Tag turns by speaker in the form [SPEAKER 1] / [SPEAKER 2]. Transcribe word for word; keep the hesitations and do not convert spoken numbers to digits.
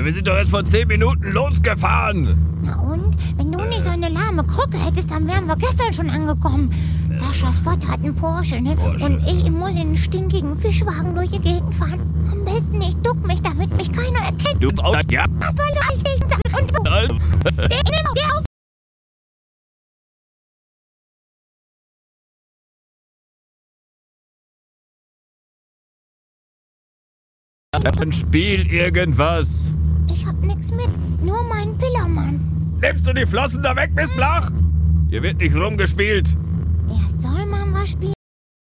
[SPEAKER 1] wir sind doch jetzt vor zehn Minuten losgefahren.
[SPEAKER 2] Na und? Wenn du nicht so eine lahme Krücke hättest, dann wären wir gestern schon angekommen. Saschas Vater hat einen Porsche, ne?
[SPEAKER 1] Porsche.
[SPEAKER 2] Und ich muss in einen stinkigen Fischwagen durch die Gegend fahren. Am besten ich duck mich, damit mich keiner erkennt.
[SPEAKER 1] Du auch, ja.
[SPEAKER 2] Was soll ich nicht sagen? Und du, der, der auf.
[SPEAKER 1] Dann spiel irgendwas.
[SPEAKER 2] Ich hab nix mit, nur meinen Pillermann.
[SPEAKER 1] Nimmst du die Flossen da weg, Miss Blach? Hier wird nicht rumgespielt.